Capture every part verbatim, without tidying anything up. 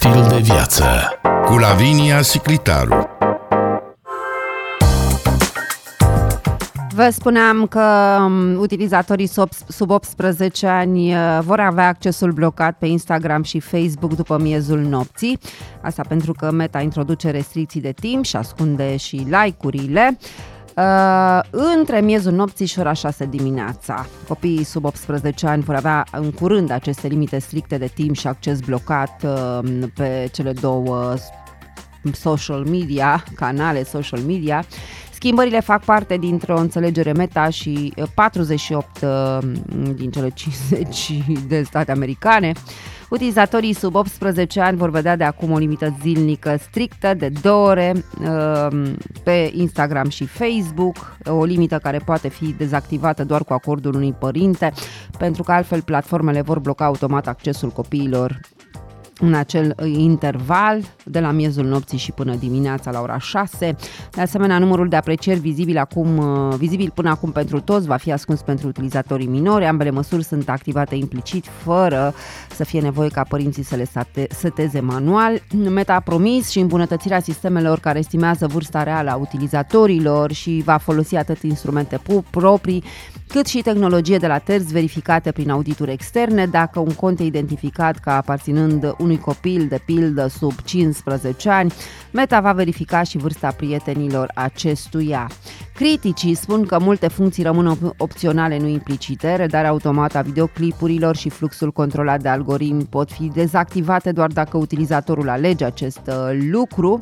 stil de viață cu Lavinia Siclitaru. Vă spuneam că utilizatorii sub optsprezece ani vor avea accesul blocat pe Instagram și Facebook după miezul nopții. Asta pentru că Meta introduce restricții de timp și ascunde și like-urile. Uh, între miezul nopții și ora șase dimineața. Copiii sub optsprezece ani vor avea în curând aceste limite stricte de timp și acces blocat uh, pe cele două social media, canale social media. Schimbările fac parte dintr-o înțelegere Meta și patruzeci și opt uh, din cele cincizeci de state americane. Utilizatorii sub optsprezece ani vor vedea de acum o limită zilnică strictă de două ore uh, pe Instagram și Facebook, o limită care poate fi dezactivată doar cu acordul unui părinte, pentru că altfel platformele vor bloca automat accesul copiilor în acel interval de la miezul nopții și până dimineața la ora șase. De asemenea, numărul de aprecieri vizibil, acum, vizibil până acum pentru toți va fi ascuns pentru utilizatorii minori. Ambele măsuri sunt activate implicit, fără să fie nevoie ca părinții să le seteze manual. Meta a promis și îmbunătățirea sistemelor care estimează vârsta reală a utilizatorilor și va folosi atât instrumente proprii, cât și tehnologie de la terți verificate prin audituri externe. Dacă un cont e identificat ca aparținând unui copil, de pildă, sub cincisprezece ani, Meta va verifica și vârsta prietenilor acestuia. Criticii spun că multe funcții rămân opționale, nu implicite. Redarea automată a videoclipurilor și fluxul controlat de algoritmi pot fi dezactivate doar dacă utilizatorul alege acest lucru.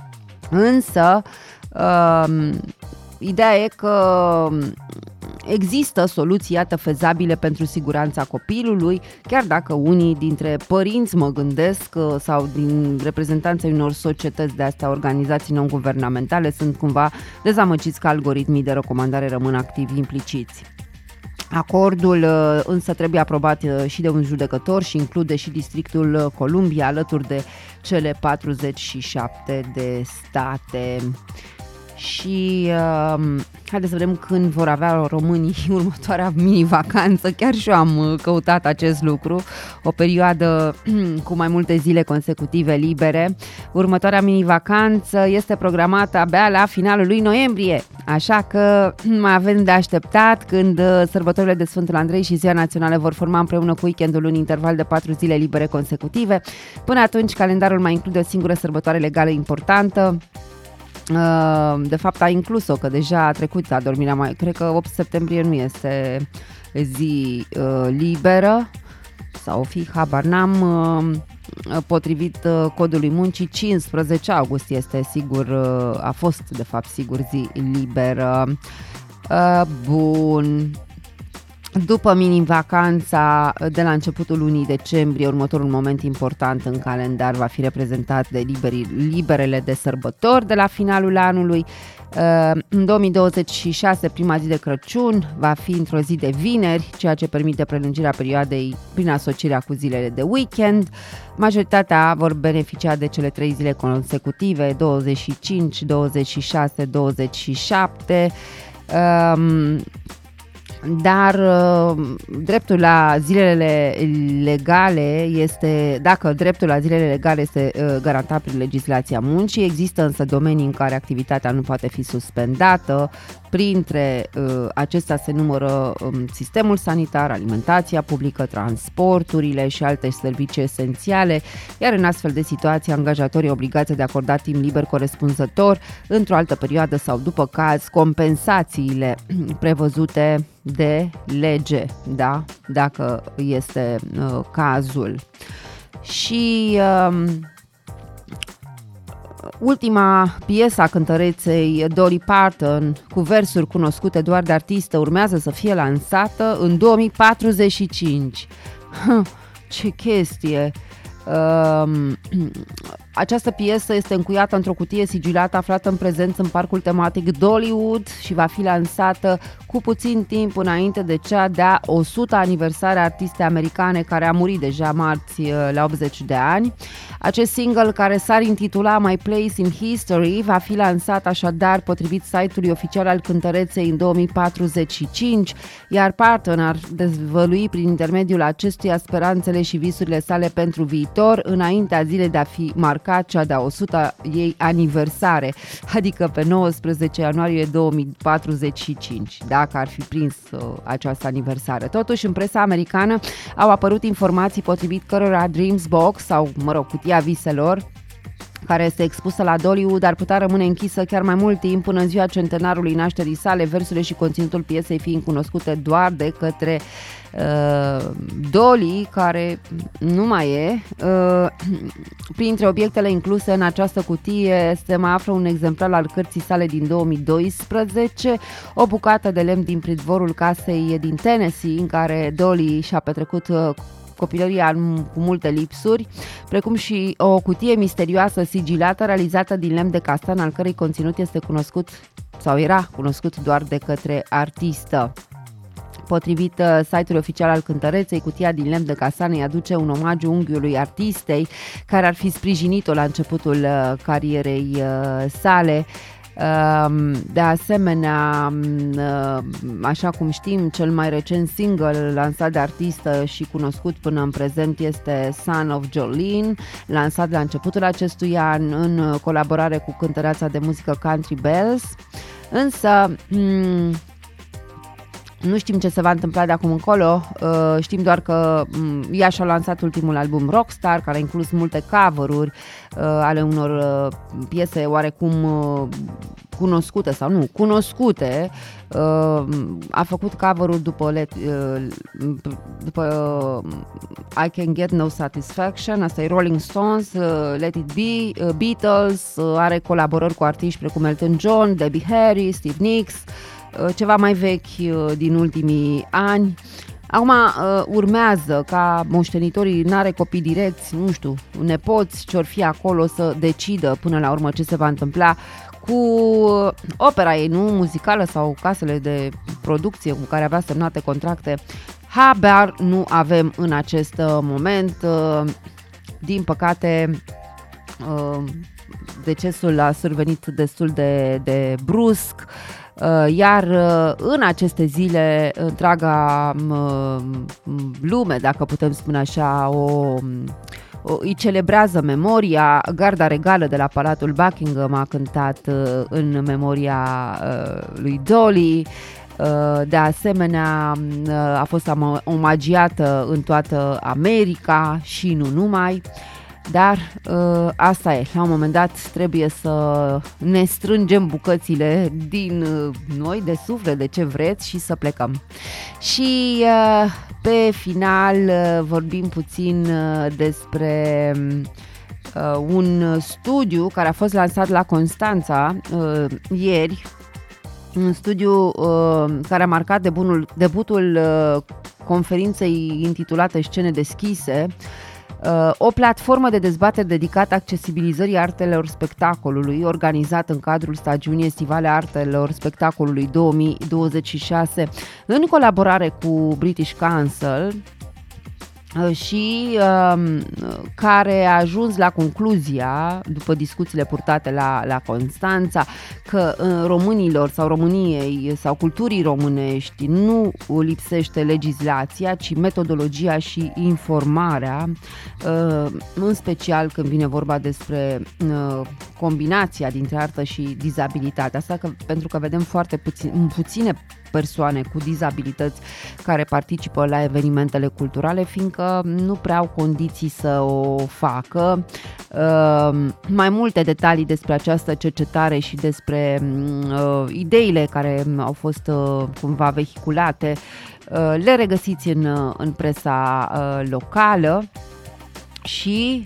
Însă, uh, ideea e că există soluții, iată, fezabile pentru siguranța copilului, chiar dacă unii dintre părinți, mă gândesc, sau din reprezentanții unor societăți de astea, organizații non-guvernamentale, sunt cumva dezamăgiți că algoritmii de recomandare rămân activi impliciți. Acordul însă trebuie aprobat și de un judecător și include și Districtul Columbia alături de cele patruzeci și șapte de state. Și uh, haideți să vedem când vor avea românii următoarea mini-vacanță. Chiar și eu am căutat acest lucru, o perioadă cu mai multe zile consecutive libere. Următoarea mini-vacanță este programată abia la finalul lui noiembrie, așa că mai avem de așteptat când sărbătorile de Sfântul Andrei și Ziua Națională vor forma împreună cu weekendul un interval de patru zile libere consecutive. Până atunci, calendarul mai include o singură sărbătoare legală importantă. De fapt a inclus-o, că deja a trecut adormirea mai... Cred că opt septembrie nu este zi uh, liberă sau fi, habar n-am, uh, potrivit uh, codului muncii. Cincisprezece august este sigur, uh, a fost de fapt sigur zi liberă. Uh, bun... După mini-vacanța de la începutul lunii decembrie, următorul moment important în calendar va fi reprezentat de liberi, liberele de sărbători de la finalul anului. În două mii douăzeci și șase, prima zi de Crăciun va fi într-o zi de vineri, ceea ce permite prelungirea perioadei prin asocierea cu zilele de weekend. Majoritatea vor beneficia de cele trei zile consecutive, douăzeci și cinci, douăzeci și șase, douăzeci și șapte. Um, Dar dreptul la zilele legale este, dacă dreptul la zilele legale este garantat prin legislația muncii, există însă domenii în care activitatea nu poate fi suspendată. Printre uh, acestea se numără um, sistemul sanitar, alimentația publică, transporturile și alte servicii esențiale, iar în astfel de situații angajatorii obligați de a acorda timp liber corespunzător într-o altă perioadă sau după caz compensațiile prevăzute de lege, da? Dacă este uh, cazul. Și uh, ultima piesă a cântăreței Dolly Parton, cu versuri cunoscute doar de artistă, urmează să fie lansată în două mii patruzeci și cinci. Ce chestie! Uh, această piesă este încuiată într-o cutie sigilată aflată în prezent în parcul tematic Dollywood și va fi lansată cu puțin timp înainte de cea de-a o sută aniversare a artistei americane care a murit deja marți la optzeci de ani. Acest single, care s-ar intitula My Place in History, va fi lansat așadar potrivit site-ului oficial al cântăreței în două mii patruzeci și cinci, iar Parton ar dezvălui prin intermediul acestuia speranțele și visurile sale pentru viitor, înaintea zilei de a fi marcat cea de-a o sută ei aniversare, adică pe nouăsprezece ianuarie două mii patruzeci și cinci, dacă ar fi prins uh, această aniversare. Totuși, în presa americană au apărut informații potrivit cărora Dreams Box, sau, mă rog, cutia viselor, care este expusă la Dollywood, ar putea rămâne închisă chiar mai mult timp până în ziua centenarului nașterii sale, versurile și conținutul piesei fiind cunoscute doar de către uh, Dolly, care nu mai e. Uh, printre obiectele incluse în această cutie se mai află un exemplar al cărții sale din două mii doisprezece, o bucată de lemn din pridvorul casei din Tennessee, în care Dolly și-a petrecut uh, copilăria cu multe lipsuri, precum și o cutie misterioasă sigilată realizată din lemn de castan, al cărei conținut este cunoscut sau era cunoscut doar de către artistă. Potrivit uh, site-ului oficial al cântăreței, cutia din lemn de castan îi aduce un omagiu unghiului artistei care ar fi sprijinit-o la începutul uh, carierei uh, sale. De asemenea, așa cum știm, cel mai recent single lansat de artistă și cunoscut până în prezent este Son of Jolene, lansat la începutul acestui an în colaborare cu cântăreața de muzică Country Bells. Însă nu știm ce se va întâmpla de acum încolo, știm doar că ea și-a lansat ultimul album Rockstar, care a inclus multe cover-uri ale unor piese oarecum cunoscute sau nu, cunoscute. A făcut cover-uri după, let, după I Can Get No Satisfaction, asta e Rolling Stones, Let It Be, Beatles, are colaborări cu artiști precum Elton John, Debbie Harry, Steve Nicks, ceva mai vechi din ultimii ani. Acum urmează ca moștenitorii, n-are copii direcți, nu știu, nepoți ce-or fi acolo, să decidă până la urmă ce se va întâmpla cu opera ei, nu muzicală, sau casele de producție cu care avea semnate contracte. Habar nu avem în acest moment. Din păcate, decesul a survenit destul de, de brusc, iar în aceste zile întreaga lume, dacă putem spune așa, o, o, îi celebrează memoria. Garda regală de la Palatul Buckingham a cântat în memoria lui Dolly. De asemenea, a fost omagiată în toată America și nu numai. Dar uh, asta e, la un moment dat trebuie să ne strângem bucățile din uh, noi, de suflet, de ce vreți, și să plecăm. Și uh, pe final uh, vorbim puțin uh, despre uh, un studiu care a fost lansat la Constanța uh, ieri, un studiu uh, care a marcat debunul, debutul uh, conferinței intitulată Scene deschise, o platformă de dezbatere dedicată accesibilizării artelor spectacolului, organizat în cadrul stagiunii estivale Artelor Spectacolului două mii douăzeci și șase, în colaborare cu British Council, și um, care a ajuns la concluzia, după discuțiile purtate la, la Constanța, că uh, românilor sau României sau culturii românești nu lipsește legislația, ci metodologia și informarea, uh, în special când vine vorba despre uh, combinația dintre artă și dizabilitate. Asta că, pentru că vedem foarte puțin, puține persoane cu dizabilități care participă la evenimentele culturale, fiindcă nu prea au condiții să o facă. Mai multe detalii despre această cercetare și despre ideile care au fost cumva vehiculate le regăsiți în, în presa locală. Și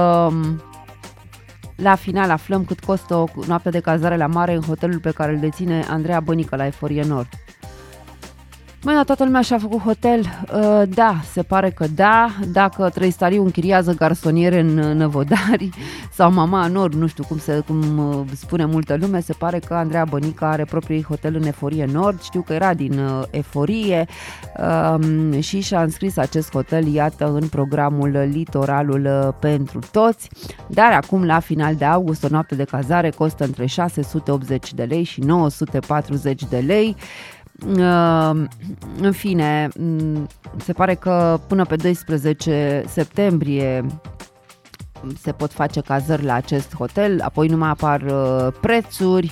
la final aflăm cât costă o noapte de cazare la mare în hotelul pe care îl deține Andreea Bănică la Eforie Nord. Măi, da, toată lumea și-a făcut hotel? Uh, da, se pare că da. Dacă Trăistariu închiriază garsoniere în Năvodari sau Mama Nord, nu știu cum, se, cum spune multă lume, se pare că Andreea Bănica are propriul hotel în Eforie Nord. Știu că era din uh, Eforie uh, și și-a înscris acest hotel, iată, în programul Litoralul pentru Toți. Dar acum, la final de august, o noapte de cazare costă între șase sute optzeci de lei și nouă sute patruzeci de lei. În fine, se pare că până pe doisprezece septembrie se pot face cazări la acest hotel, apoi nu mai apar prețuri,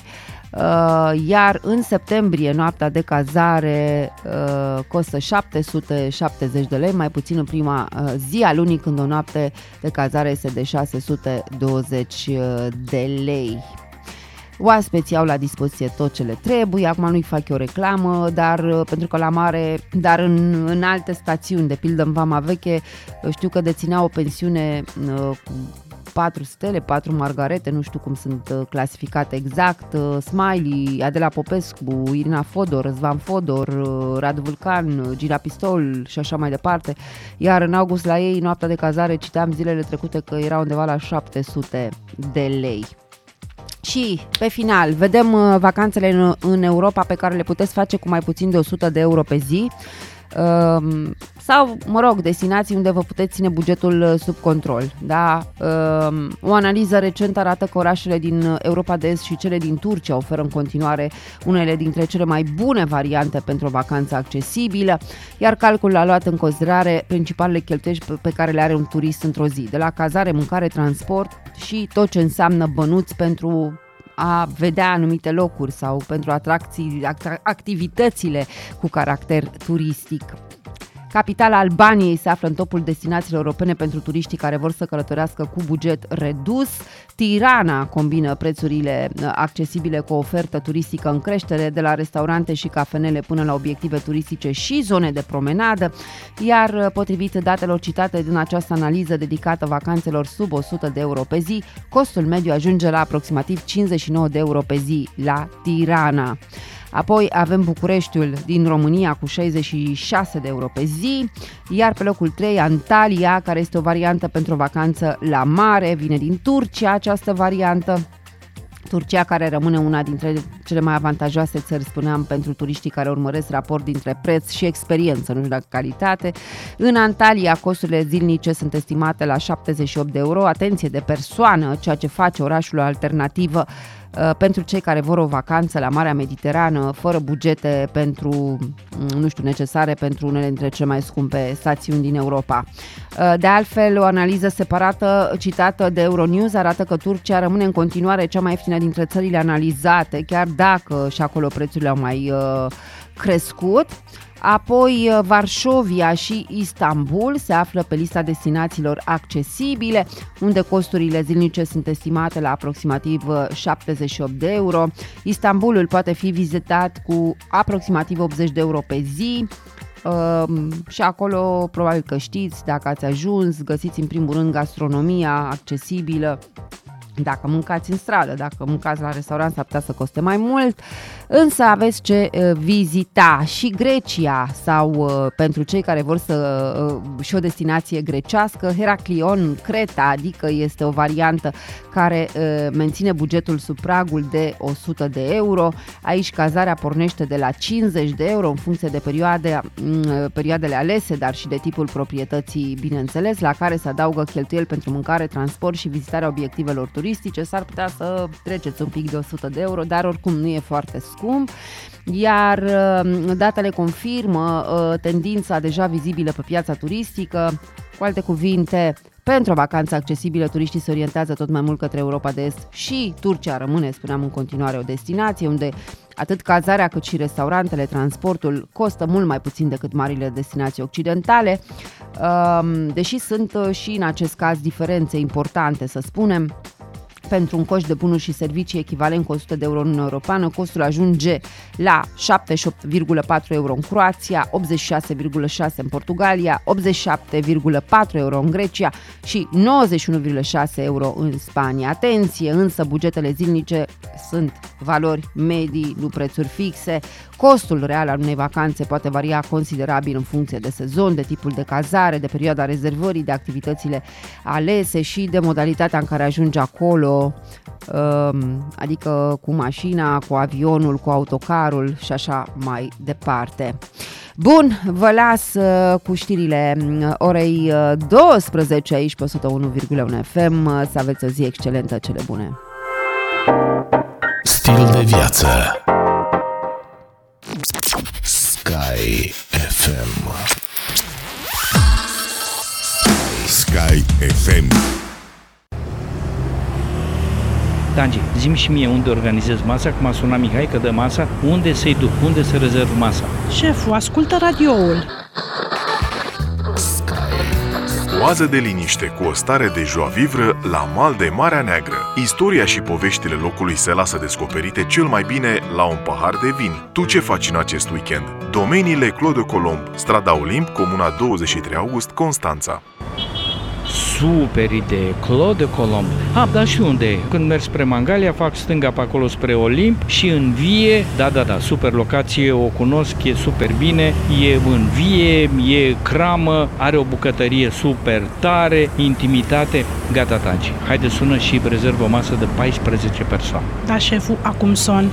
iar în septembrie noaptea de cazare costă șapte sute șaptezeci de lei, mai puțin în prima zi a lunii, când o noapte de cazare este de șase sute douăzeci de lei. Oaspeții au la dispoziție tot ce le trebuie, acum nu-i fac eu reclamă, dar pentru că la mare, dar în, în alte stațiuni, de pildă în Vama Veche, știu că deținea o pensiune cu patru stele, patru margarete, nu știu cum sunt clasificate exact, Smiley, Adela Popescu, Irina Fodor, Răzvan Fodor, Radu Vulcan, Gina Pistol și așa mai departe, iar în august la ei, noaptea de cazare, citeam zilele trecute că era undeva la șapte sute de lei. Și, pe final, vedem uh, vacanțele în, în Europa pe care le puteți face cu mai puțin de o sută de euro pe zi uh, sau, mă rog, destinații unde vă puteți ține bugetul sub control. Da? Uh, o analiză recentă arată că orașele din Europa de Est și cele din Turcia oferă în continuare unele dintre cele mai bune variante pentru o vacanță accesibilă, iar calculul a luat în considerare principalele cheltuieli pe care le are un turist într-o zi, de la cazare, mâncare, transport și tot ce înseamnă bănuți pentru a vedea anumite locuri sau pentru atracții, activitățile cu caracter turistic. Capitala Albaniei se află în topul destinațiilor europene pentru turiștii care vor să călătorească cu buget redus. Tirana combină prețurile accesibile cu o ofertă turistică în creștere, de la restaurante și cafenele până la obiective turistice și zone de promenadă, iar potrivit datelor citate din această analiză dedicată vacanțelor sub o sută de euro pe zi, costul mediu ajunge la aproximativ cincizeci și nouă de euro pe zi la Tirana. Apoi avem Bucureștiul din România cu șaizeci și șase de euro pe zi, iar pe locul trei Antalya, care este o variantă pentru o vacanță la mare, vine din Turcia această variantă. Turcia, care rămâne una dintre cele mai avantajoase țări, spuneam, pentru turiștii care urmăresc raport dintre preț și experiență, nu știu dacă calitate. În Antalya, costurile zilnice sunt estimate la șaptezeci și opt de euro, atenție, de persoană, ceea ce face orașul o alternativă pentru cei care vor o vacanță la Marea Mediterană, fără bugete pentru, nu știu, necesare pentru unele dintre cele mai scumpe stațiuni din Europa. De altfel, o analiză separată citată de Euronews arată că Turcia rămâne în continuare cea mai ieftină dintre țările analizate, chiar dacă și acolo prețurile au mai uh, crescut. Apoi Varșovia și Istanbul se află pe lista destinațiilor accesibile, unde costurile zilnice sunt estimate la aproximativ șaptezeci și opt de euro. Istanbulul poate fi vizitat cu aproximativ optzeci de euro pe zi. Uh, și acolo probabil că știți, dacă ați ajuns, găsiți în primul rând gastronomia accesibilă. Dacă mâncați în stradă, dacă mâncați la restaurant, s-ar putea să coste mai mult, însă aveți ce uh, vizita. Și Grecia, sau uh, pentru cei care vor să uh, și o destinație grecească, Heraclion, Creta, adică este o variantă care uh, menține bugetul sub pragul de o sută de euro. Aici cazarea pornește de la cincizeci de euro în funcție de perioade, uh, perioadele alese, dar și de tipul proprietății, bineînțeles, la care se adaugă cheltuieli pentru mâncare, transport și vizitarea obiectivelor turistice. S-ar putea să treceți un pic de o sută de euro, dar oricum nu e foarte scump, iar datele confirmă tendința deja vizibilă pe piața turistică. Cu alte cuvinte, pentru o vacanță accesibilă, turiștii se orientează tot mai mult către Europa de Est și Turcia rămâne, spuneam, în continuare o destinație unde atât cazarea cât și restaurantele, transportul costă mult mai puțin decât marile destinații occidentale, deși sunt și în acest caz diferențe importante, să spunem. Pentru un coș de bunuri și servicii echivalent cu o sută de euro în Uniunea Europeană, costul ajunge la șaptezeci și opt virgulă patru euro în Croația, optzeci și șase virgulă șase în Portugalia, optzeci și șapte virgulă patru euro în Grecia și nouăzeci și unu virgulă șase euro în Spania. Atenție, însă bugetele zilnice sunt valori medii, nu prețuri fixe. Costul real al unei vacanțe poate varia considerabil în funcție de sezon, de tipul de cazare, de perioada rezervării, de activitățile alese și de modalitatea în care ajungi acolo, adică cu mașina, cu avionul, cu autocarul și așa mai departe. Bun, vă las cu știrile orei douăsprezece aici pe o sută unu virgulă unu F M. Să aveți o zi excelentă, cele bune! Stil de viață Sky F M. Sky F M. Dangi, zi-mi și mie unde organizez masa, cum a sunat Mihai că dă masa, unde să-i duc, unde să rezerv masa. Șeful, ascultă radioul. Oază de liniște cu o stare de joie-vivre la mal de Marea Neagră. Istoria și poveștile locului se lasă descoperite cel mai bine la un pahar de vin. Tu ce faci în acest weekend? Domeniile Claude Colomb, strada Olimp, comuna douăzeci și trei august, Constanța. Super idee, Claude Colomb. Ah, dar și unde e? Când mergi spre Mangalia, fac stânga pe acolo spre Olimp și în Vie, da, da, da, super locație, o cunosc, e super bine, e în Vie, e cramă, are o bucătărie super tare, intimitate, gata, Tanci. Haide, sună și rezervă o masă de paisprezece persoane. Da, șeful, acum son.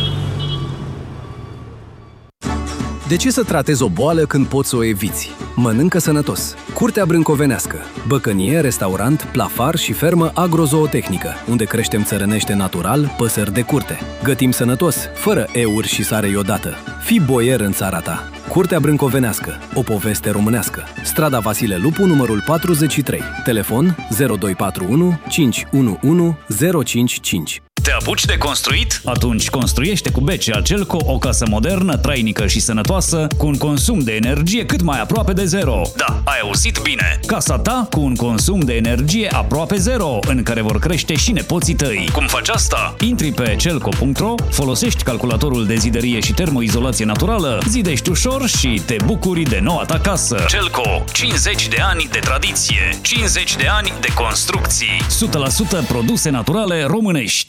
De ce să tratezi o boală când poți să o eviți? Mănâncă sănătos. Curtea Brâncovenească. Băcănie, restaurant, plafar și fermă agrozootehnică, unde creștem țărănește natural păsări de curte. Gătim sănătos, fără euri și sare iodată. Fii boier în țara ta. Curtea Brâncovenească. O poveste românească. Strada Vasile Lupu, numărul patruzeci și trei. Telefon zero doi patru unu cinci unu unu zero cinci cinci. Te apuci de construit? Atunci construiește cu B C A Celco o casă modernă, trainică și sănătoasă, cu un consum de energie cât mai aproape de zero. Da, ai auzit bine! Casa ta cu un consum de energie aproape zero, în care vor crește și nepoții tăi. Cum faci asta? Intri pe celco punct ro, folosești calculatorul de zidărie și termoizolație naturală, zidești ușor și te bucuri de noua ta casă. Celco, cincizeci de ani de tradiție, cincizeci de ani de construcții, o sută la sută produse naturale românești.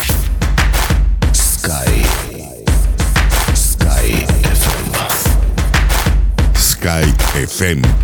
Sky Sky F M Sky F M